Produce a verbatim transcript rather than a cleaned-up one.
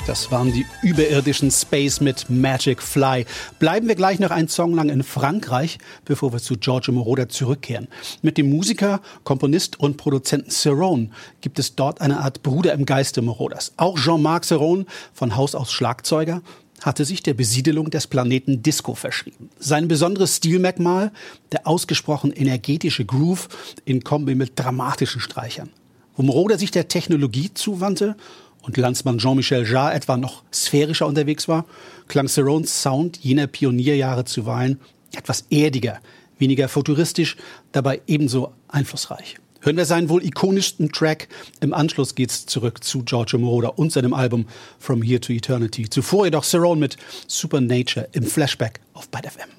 Das waren die überirdischen Space mit Magic Fly. Bleiben wir gleich noch einen Song lang in Frankreich, bevor wir zu Giorgio Moroder zurückkehren. Mit dem Musiker, Komponist und Produzenten Cerrone gibt es dort eine Art Bruder im Geiste Moroders. Auch Jean-Marc Cerrone, von Haus aus Schlagzeuger, hatte sich der Besiedelung des Planeten Disco verschrieben. Sein besonderes Stilmerkmal, der ausgesprochen energetische Groove in Kombi mit dramatischen Streichern. Wo Moroder sich der Technologie zuwandte und Landsmann Jean-Michel Jarre etwa noch sphärischer unterwegs war, klang Cerrones Sound jener Pionierjahre zuweilen etwas erdiger, weniger futuristisch, dabei ebenso einflussreich. Hören wir seinen wohl ikonischsten Track. Im Anschluss geht's zurück zu Giorgio Moroder und seinem Album From Here to Eternity. Zuvor jedoch Cerrone mit Supernature im Flashback auf Byte F M.